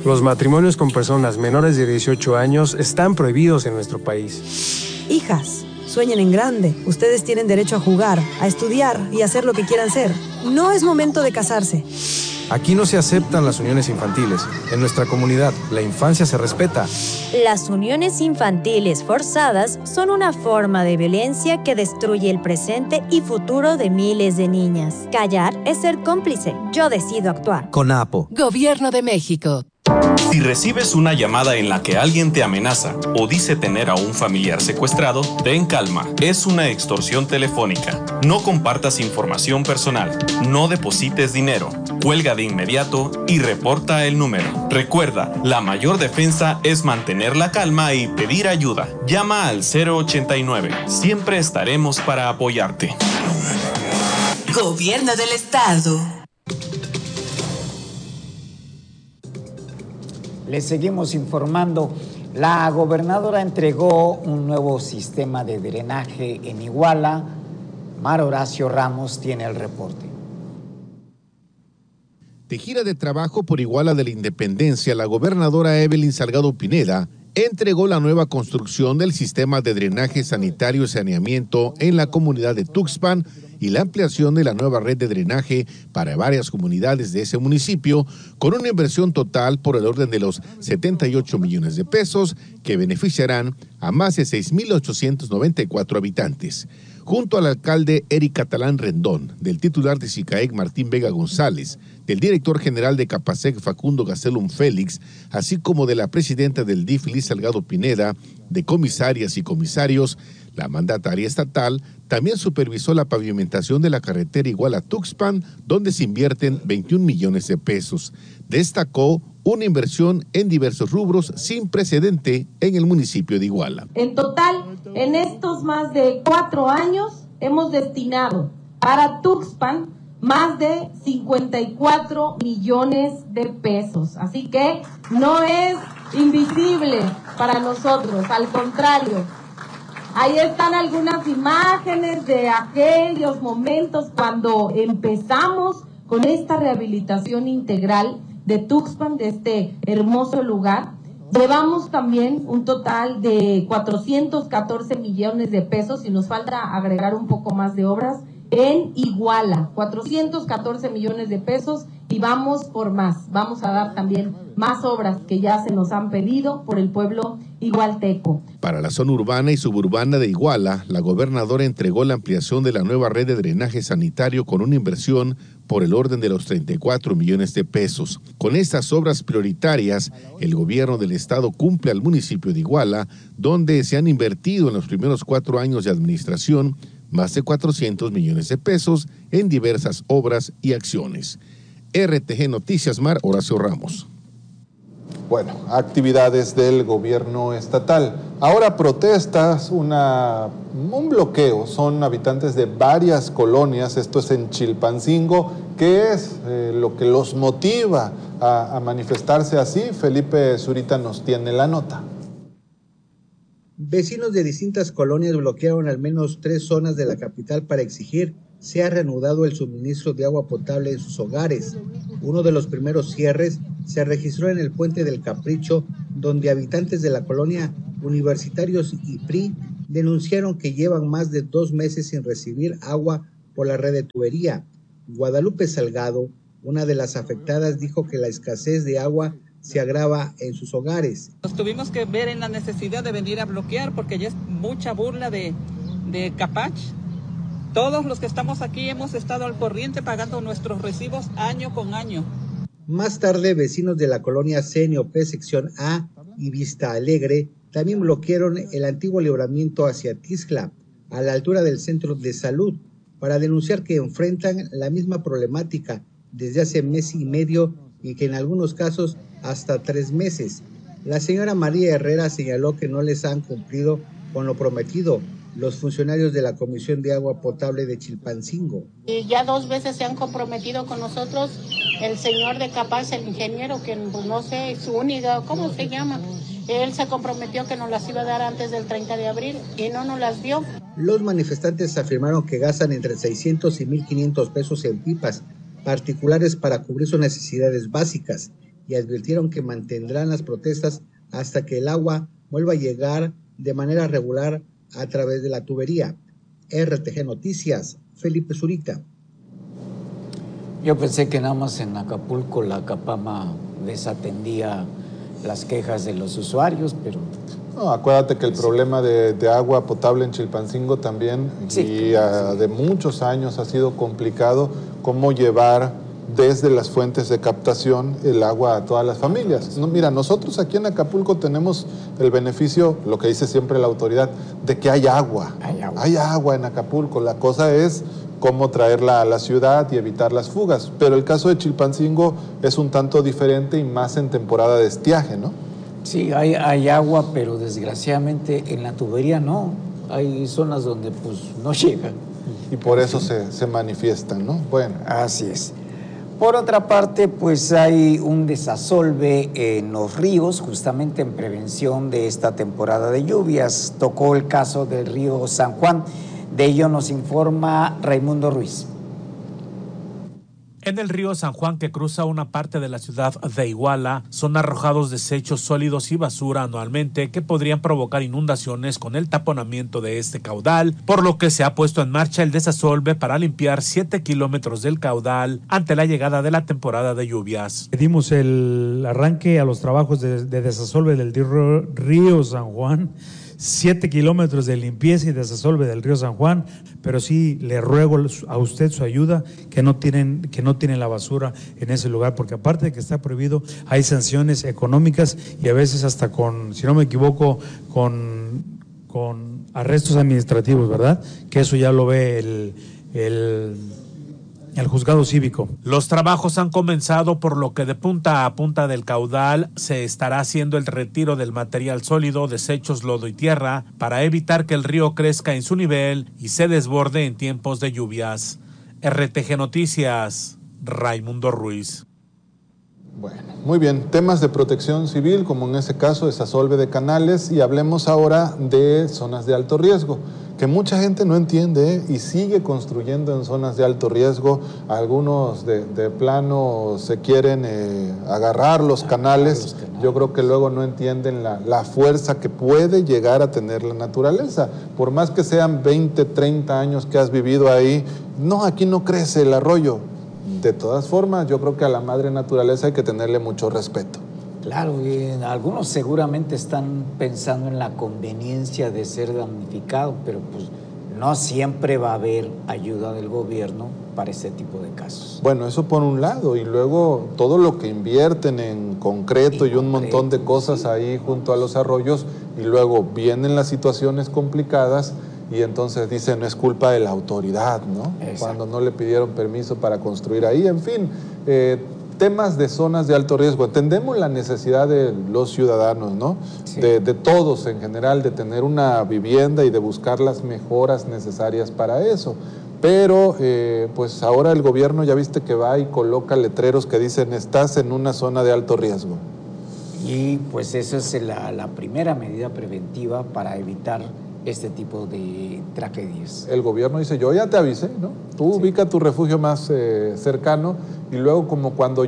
Los matrimonios con personas menores de 18 años están prohibidos en nuestro país. Hijas, sueñen en grande. Ustedes tienen derecho a jugar, a estudiar y a hacer lo que quieran ser. No es momento de casarse. Aquí no se aceptan las uniones infantiles. En nuestra comunidad, la infancia se respeta. Las uniones infantiles forzadas son una forma de violencia que destruye el presente y futuro de miles de niñas. Callar es ser cómplice. Yo decido actuar. CONAPO. Gobierno de México. Si recibes una llamada en la que alguien te amenaza o dice tener a un familiar secuestrado, ten calma. Es una extorsión telefónica. No compartas información personal. No deposites dinero. Cuelga de inmediato y reporta el número. Recuerda, la mayor defensa es mantener la calma y pedir ayuda. Llama al 089. Siempre estaremos para apoyarte. Gobierno del Estado. Les seguimos informando. La gobernadora entregó un nuevo sistema de drenaje en Iguala. Mar Horacio Ramos tiene el reporte. De gira de trabajo por Iguala de la Independencia, la gobernadora Evelyn Salgado Pineda entregó la nueva construcción del sistema de drenaje sanitario y saneamiento en la comunidad de Tuxpan y la ampliación de la nueva red de drenaje para varias comunidades de ese municipio, con una inversión total por el orden de los 78 millones de pesos que beneficiarán a más de 6,894 habitantes. Junto al alcalde Eric Catalán Rendón, del titular de SICAEC Martín Vega González, del director general de Capasec Facundo Gastelum Félix, así como de la presidenta del DIF Liz Salgado Pineda, de comisarias y comisarios, la mandataria estatal también supervisó la pavimentación de la carretera Iguala-Tuxpan, donde se invierten 21 millones de pesos. Destacó una inversión en diversos rubros sin precedente en el municipio de Iguala. En total, en estos más de 4 años, hemos destinado para Tuxpan más de 54 millones de pesos. Así que no es invisible para nosotros, al contrario. Ahí están algunas imágenes de aquellos momentos cuando empezamos con esta rehabilitación integral de Tuxpan, de este hermoso lugar. Llevamos también un total de 414 millones de pesos y nos falta agregar un poco más de obras en Iguala, 414 millones de pesos y vamos por más. Vamos a dar también más obras que ya se nos han pedido por el pueblo igualteco. Para la zona urbana y suburbana de Iguala, la gobernadora entregó la ampliación de la nueva red de drenaje sanitario con una inversión por el orden de los 34 millones de pesos. Con estas obras prioritarias, el gobierno del estado cumple al municipio de Iguala, donde se han invertido en los primeros 4 años de administración más de 400 millones de pesos en diversas obras y acciones. RTG Noticias, Mar Horacio Ramos. Bueno, actividades del gobierno estatal. Ahora protestas, un bloqueo. Son habitantes de varias colonias, esto es en Chilpancingo. ¿Qué es lo que los motiva a manifestarse así? Felipe Zurita nos tiene la nota. Vecinos de distintas colonias bloquearon al menos 3 zonas de la capital para exigir se ha reanudado el suministro de agua potable en sus hogares. Uno de los primeros cierres se registró en el Puente del Capricho, donde habitantes de la colonia Universitarios y PRI denunciaron que llevan más de 2 meses sin recibir agua por la red de tubería. Guadalupe Salgado, una de las afectadas, dijo que la escasez de agua se agrava en sus hogares. Nos tuvimos que ver en la necesidad de venir a bloquear porque ya es mucha burla de Capach. Todos los que estamos aquí hemos estado al corriente pagando nuestros recibos año con año. Más tarde, vecinos de la colonia CNOP sección A y Vista Alegre también bloquearon el antiguo libramiento hacia Tixla, a la altura del centro de salud, para denunciar que enfrentan la misma problemática desde hace mes y medio y que en algunos casos hasta 3 meses. La señora María Herrera señaló que no les han cumplido con lo prometido los funcionarios de la Comisión de Agua Potable de Chilpancingo. Y ya 2 veces se han comprometido con nosotros el señor de Capaz, el ingeniero, que no sé, su única, ¿cómo se llama? Él se comprometió que nos las iba a dar antes del 30 de abril y no nos las dio. Los manifestantes afirmaron que gastan entre 600 y 1,500 pesos en pipas particulares para cubrir sus necesidades básicas y advirtieron que mantendrán las protestas hasta que el agua vuelva a llegar de manera regular a través de la tubería. RTG Noticias, Felipe Zurita. Yo pensé que nada más en Acapulco la Capama desatendía las quejas de los usuarios, pero... No, acuérdate que el problema de agua potable en Chilpancingo también, de muchos años ha sido complicado cómo llevar desde las fuentes de captación el agua a todas las familias. No, mira, nosotros aquí en Acapulco tenemos el beneficio, lo que dice siempre la autoridad, de que hay agua. Hay agua en Acapulco. La cosa es cómo traerla a la ciudad y evitar las fugas. Pero el caso de Chilpancingo es un tanto diferente y más en temporada de estiaje, ¿no? Sí, hay agua, pero desgraciadamente en la tubería no. Hay zonas donde pues no llega. Y por eso se manifiestan, ¿no? Bueno. Así es. Por otra parte, pues hay un desasolve en los ríos, justamente en prevención de esta temporada de lluvias. Tocó el caso del río San Juan. De ello nos informa Raimundo Ruiz. En el río San Juan, que cruza una parte de la ciudad de Iguala, son arrojados desechos sólidos y basura anualmente que podrían provocar inundaciones con el taponamiento de este caudal, por lo que se ha puesto en marcha el desasolve para limpiar 7 kilómetros del caudal ante la llegada de la temporada de lluvias. Dimos el arranque a los trabajos de desasolve del río San Juan, 7 kilómetros de limpieza y desasolve del río San Juan, pero sí le ruego a usted su ayuda, que no tienen la basura en ese lugar, porque aparte de que está prohibido, hay sanciones económicas y a veces hasta con, si no me equivoco, con arrestos administrativos, ¿verdad? Que eso ya lo ve el juzgado cívico. Los trabajos han comenzado, por lo que de punta a punta del caudal se estará haciendo el retiro del material sólido, desechos, lodo y tierra, para evitar que el río crezca en su nivel y se desborde en tiempos de lluvias. RTG Noticias, Raimundo Ruiz. Bueno, muy bien. Temas de protección civil, como en ese caso, desasolve de canales, y hablemos ahora de zonas de alto riesgo, que mucha gente no entiende y sigue construyendo en zonas de alto riesgo. Algunos de plano se quieren agarrar los canales. Yo creo que luego no entienden la fuerza que puede llegar a tener la naturaleza. Por más que sean 20, 30 años que has vivido ahí, no, aquí no crece el arroyo. De todas formas, yo creo que a la madre naturaleza hay que tenerle mucho respeto. Claro, y algunos seguramente están pensando en la conveniencia de ser damnificado, pero pues no siempre va a haber ayuda del gobierno para ese tipo de casos. Bueno, eso por un lado, y luego todo lo que invierten en concreto y un montón de cosas ahí junto a los arroyos, y luego vienen las situaciones complicadas y entonces dicen no es culpa de la autoridad, ¿no? Exacto. Cuando no le pidieron permiso para construir ahí, en fin. Temas de zonas de alto riesgo. Entendemos la necesidad de los ciudadanos, ¿no? Sí. De todos en general, de tener una vivienda y de buscar las mejoras necesarias para eso. Pero pues ahora el gobierno ya viste que va y coloca letreros que dicen estás en una zona de alto riesgo. Y pues esa es la primera medida preventiva para evitar este tipo de tragedias. El gobierno dice, yo ya te avisé, ¿no? Tú ubica tu refugio más cercano, y luego como cuando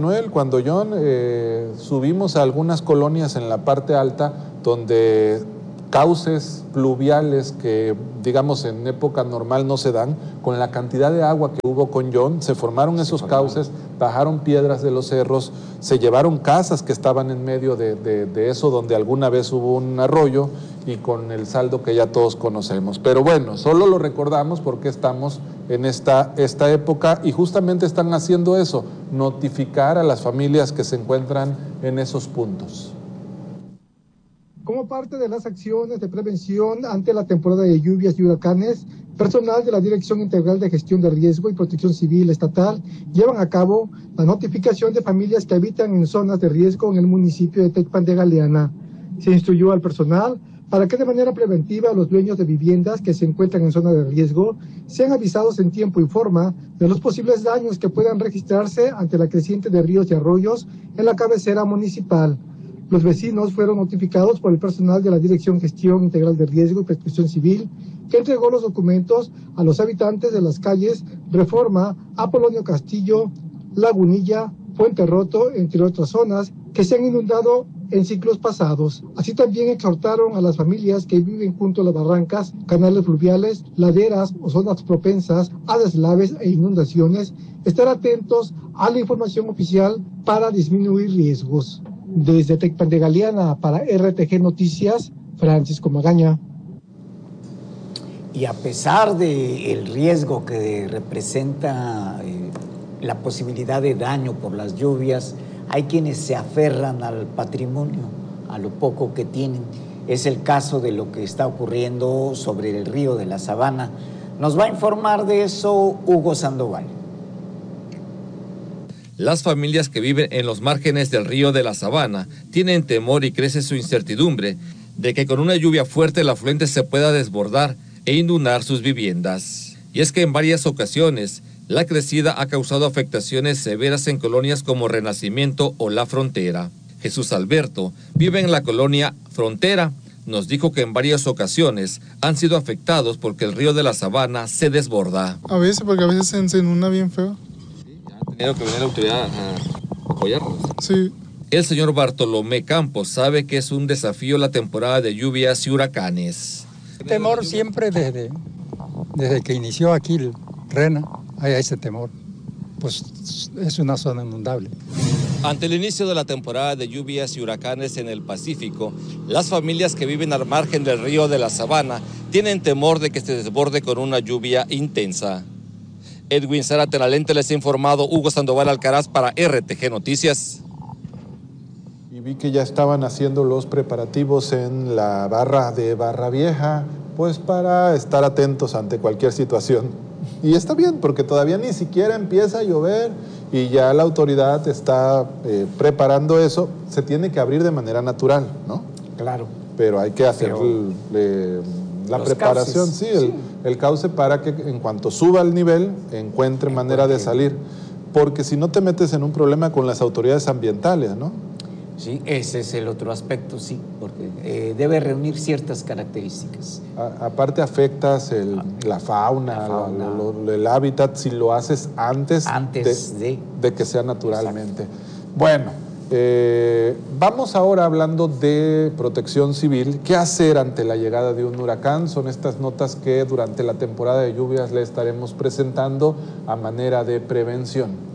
subimos a algunas colonias en la parte alta donde cauces pluviales que, digamos, en época normal no se dan, con la cantidad de agua que hubo con John, se formaron esos cauces, bajaron piedras de los cerros, se llevaron casas que estaban en medio de eso, donde alguna vez hubo un arroyo, y con el saldo que ya todos conocemos. Pero bueno, solo lo recordamos porque estamos en esta época y justamente están haciendo eso, notificar a las familias que se encuentran en esos puntos. Como parte de las acciones de prevención ante la temporada de lluvias y huracanes, personal de la Dirección Integral de Gestión de Riesgo y Protección Civil Estatal llevan a cabo la notificación de familias que habitan en zonas de riesgo en el municipio de Tecpan de Galeana. Se instruyó al personal para que de manera preventiva los dueños de viviendas que se encuentran en zona de riesgo sean avisados en tiempo y forma de los posibles daños que puedan registrarse ante la creciente de ríos y arroyos en la cabecera municipal. Los vecinos fueron notificados por el personal de la Dirección Gestión Integral de Riesgo y Protección Civil, que entregó los documentos a los habitantes de las calles Reforma, Apolonio Castillo, Lagunilla, Puente Roto, entre otras zonas que se han inundado en ciclos pasados. Así también exhortaron a las familias que viven junto a las barrancas, canales fluviales, laderas o zonas propensas a deslaves e inundaciones, estar atentos a la información oficial para disminuir riesgos. Desde Tecpan de Galeana para RTG Noticias, Francisco Magaña. Y a pesar del riesgo que representa la posibilidad de daño por las lluvias, hay quienes se aferran al patrimonio, a lo poco que tienen. Es el caso de lo que está ocurriendo sobre el río de la Sabana. Nos va a informar de eso Hugo Sandoval. Las familias que viven en los márgenes del río de la Sabana tienen temor y crece su incertidumbre de que con una lluvia fuerte el afluente se pueda desbordar e inundar sus viviendas. Y es que en varias ocasiones la crecida ha causado afectaciones severas en colonias como Renacimiento o La Frontera. Jesús Alberto vive en la colonia Frontera. Nos dijo que en varias ocasiones han sido afectados porque el río de la Sabana se desborda. A veces, porque a veces se inunda bien feo. ¿Ha tenido que venir la autoridad a apoyarlos? Sí. El señor Bartolomé Campos sabe que es un desafío la temporada de lluvias y huracanes. Temor siempre desde que inició aquí el Rena, hay ese temor, pues es una zona inundable. Ante el inicio de la temporada de lluvias y huracanes en el Pacífico, las familias que viven al margen del río de la Sabana tienen temor de que se desborde con una lluvia intensa. Edwin Zárate, la lente, les ha informado Hugo Sandoval Alcaraz para RTG Noticias. Y vi que ya estaban haciendo los preparativos en la barra de Barra Vieja, pues para estar atentos ante cualquier situación. Y está bien, porque todavía ni siquiera empieza a llover y ya la autoridad está preparando eso. Se tiene que abrir de manera natural, ¿no? Claro. Pero hay que hacer la preparación, cauces. Sí, el cauce para que en cuanto suba el nivel encuentre manera de salir. Porque si no te metes en un problema con las autoridades ambientales, ¿no? Sí, ese es el otro aspecto, sí, porque debe reunir ciertas características. Aparte afectas la fauna, el hábitat, si lo haces antes de que sea naturalmente. Exacto. Bueno, vamos ahora hablando de protección civil. ¿Qué hacer ante la llegada de un huracán? Son estas notas que durante la temporada de lluvias le estaremos presentando a manera de prevención.